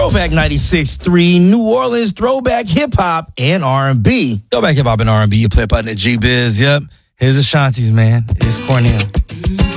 Throwback 96.3, New Orleans throwback hip-hop and R&B. Throwback hip-hop and R&B, you play up on the G-Biz, yep. Here's Ashanti's, man. It's Cornell.